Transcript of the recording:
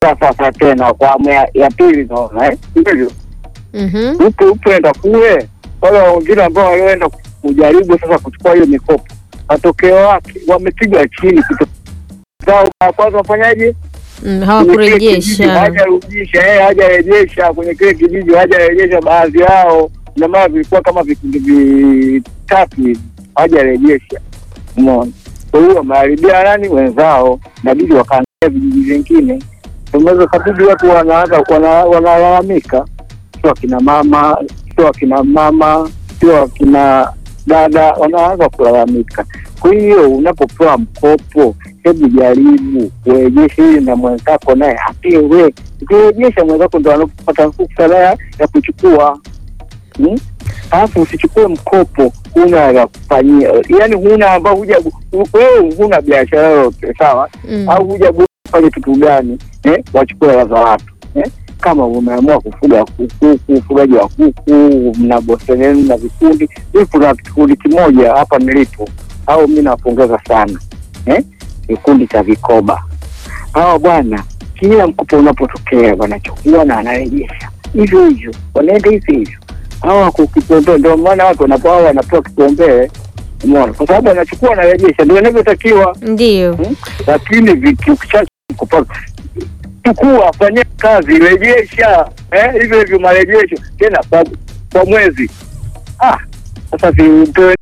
sasa tena kwa awamu ya pili naona hivyo. Unaenda kule wale wengine ambao walienda kujaribu sasa kuchukua hiyo mikopo, matokeo yake wamepigwa chini zao. Kwanza wafanyaje? Hawakurejesha. Hajarejesha kwenye kile kijiji, hajarejesha baadhi yao, na maana vilikuwa kama vikundi vitatu hivi, hajarejesha. Umeona? Kwa hiyo wameharibia nani wenzao, inabidi wakaangalia vijiji vingine. Tumeweza kabidi watu wanalalamika, sio akina mama, sio akina dada, wanaanza kulalamika. Kwa hiyo unapopewa mkopo, hebu jaribu kurejesha ili na mwenzako naye apewe. Ukirejesha mwenzako ndio anapata fursa ya kuchukua. Alafu usichukue mkopo huna ya kufanyia, yani huna ambao wewe huna biashara yote, sawa? Au huja kufanya kitu gani wachukue hela za watu. Kama umeamua kufuga kuku, ufugaji wa kuku, mna bosteni na vikundi, kuna kikundi kimoja hapa nilipo, au mimi napongeza sana kikundi cha vikoba. Hao bwana, kila mkopo unapotokea wanachukua na anarejesha hivyo hivyo, wanaenda hivyo. Hawa kukipombe, ndio maana watu wanapewa kipombe, umeona, kwa sababu anachukua na rejesha, ndio inavyotakiwa. Ndio. Lakini vikichache kupata chukua, fanya kazi, rejesha hivyo hivyo, marejesho tena kwa mwezi. Sasa vipewe